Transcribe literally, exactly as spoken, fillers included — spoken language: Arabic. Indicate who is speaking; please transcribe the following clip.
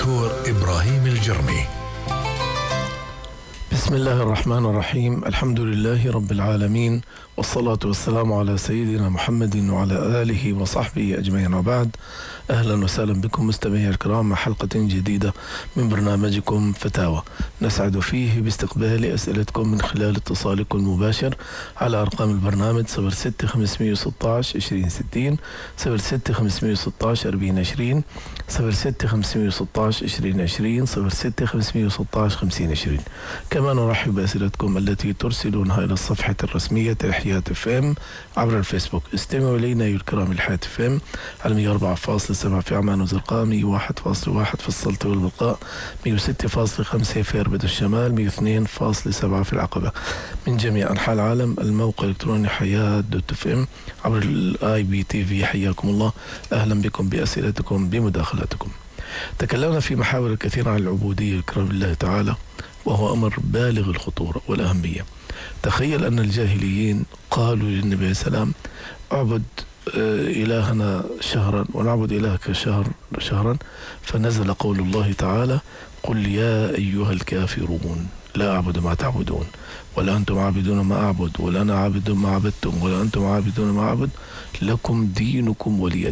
Speaker 1: الدكتور إبراهيم الجرمي.
Speaker 2: بسم الله الرحمن الرحيم. الحمد لله رب العالمين، والصلاة والسلام على سيدنا محمد وعلى آله وصحبه أجمعين، وبعد. أهلا وسهلا بكم مستمعي الكرام مع حلقة جديدة من برنامجكم فتاوى، نسعد فيه باستقبال أسئلتكم من خلال اتصالكم المباشر على أرقام البرنامج صفر ستة خمسمية وستة عشر عشرين ستين، صفر ستة خمسمية وستة عشر أربعين عشرين، صفر ستة خمسمية وستة عشر عشرين عشرين، صفر ستة خمسمية وستة عشر خمسين عشرين. كما نرحب بأسئلتكم التي ترسلونها إلى الصفحة الرسمية لحياة اف ام عبر الفيسبوك. استمعوا إلينا أيها الكرام الحياة اف ام على مئة وأربعة فاصلة سبعة في عمان وزرقاء، مئة وواحد فاصلة واحد في السلطة والبقاء، مئة وستة فاصلة خمسة في إربد الشمال، مئة واثنين فاصلة سبعة في العقبة. من جميع أنحاء العالم الموقع الإلكتروني حياة دوت اف ام عبر الاي بي تي في. حياكم الله، أهلا بكم بأسئلتكم بمداخلاتكم. تكلمنا في محاور كثيرة عن العبودية الكرام لله تعالى، وهو أمر بالغ الخطورة والأهمية. تخيل أن الجاهليين قالوا للنبي عليه السلام: اعبد إلهنا شهرا ونعبد إلهك شهر شهرا فنزل قول الله تعالى: قل يا أيها الكافرون لا أعبد ما تعبدون ولا أنتم عابدون ما أعبد ولا أنا عابد ما عبدتم ولا أنتم عابدون ما أعبد لكم دينكم ولي